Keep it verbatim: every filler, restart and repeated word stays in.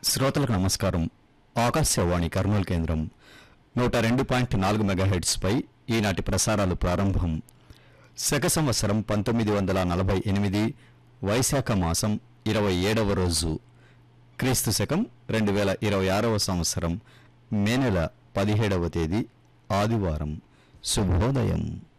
శ్రోతలకు నమస్కారం. ఆకాశవాణి కర్నూలు కేంద్రం నూట రెండు పాయింట్ నాలుగు మెగాహెర్ట్స్పై ఈనాటి ప్రసారాలు ప్రారంభం. శక సంవత్సరం పంతొమ్మిది వందల నలభై ఎనిమిది వైశాఖ మాసం ఇరవై ఏడవ రోజు, క్రీస్తు శకం రెండు వేల ఇరవై ఆరవ సంవత్సరం మే నెల పదిహేడవ తేదీ ఆదివారం. శుభోదయం.